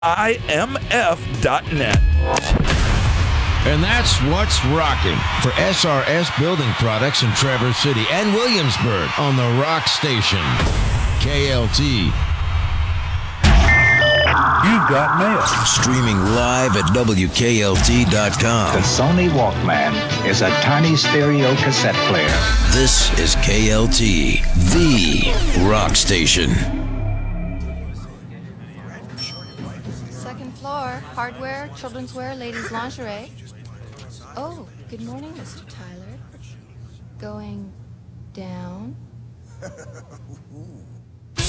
imf.net. And that's what's rocking for SRS Building Products in Traverse City and Williamsburg on the Rock Station. KLT. You've got mail. Streaming live at WKLT.com. The Sony Walkman is a tiny stereo cassette player. This is KLT, the Rock Station. Second floor, hardware, children's wear, ladies' lingerie. Oh, good morning, Mr. Tyler. Going down?